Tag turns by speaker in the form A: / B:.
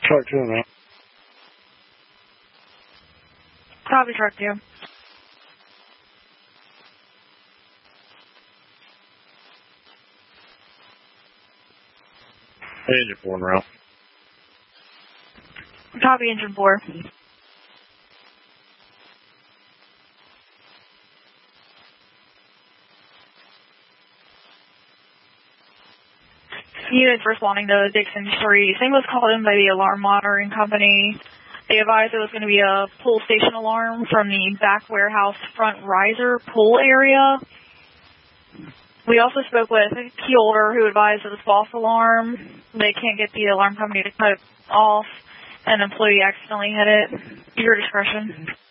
A: Truck 2 now.
B: Copy, truck 2.
A: Engine 4 en route.
B: Copy, engine 4. Units responding to Dixon 3. Thing was called in by the alarm monitoring company. They advised it was going to be a pull station alarm from the back warehouse front riser pull area. We also spoke with a key holder who advised it was false alarm. They can't get the alarm company to cut it off. An employee accidentally hit it. Your discretion.